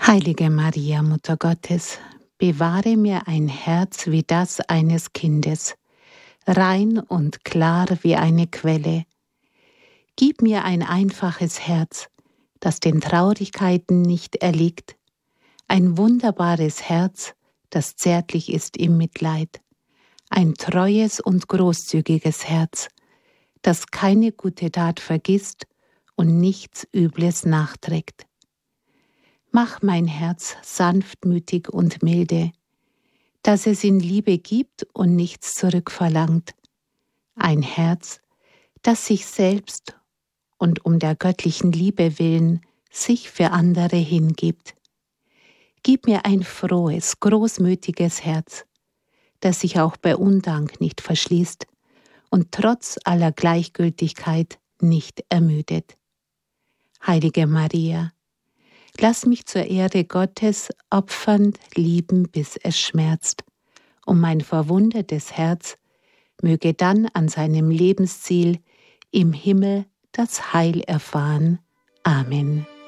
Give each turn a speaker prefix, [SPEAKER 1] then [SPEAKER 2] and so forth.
[SPEAKER 1] Heilige Maria, Mutter Gottes, bewahre mir ein Herz wie das eines Kindes, rein und klar wie eine Quelle. Gib mir ein einfaches Herz, das den Traurigkeiten nicht erliegt, ein wunderbares Herz, das zärtlich ist im Mitleid, ein treues und großzügiges Herz, das keine gute Tat vergisst und nichts Übles nachträgt. Mach mein Herz sanftmütig und milde, dass es in Liebe gibt und nichts zurückverlangt. Ein Herz, das sich selbst und um der göttlichen Liebe willen sich für andere hingibt. Gib mir ein frohes, großmütiges Herz, das sich auch bei Undank nicht verschließt und trotz aller Gleichgültigkeit nicht ermüdet. Heilige Maria, lass mich zur Ehre Gottes opfernd lieben, bis es schmerzt, und mein verwundetes Herz möge dann an seinem Lebensziel im Himmel das Heil erfahren. Amen.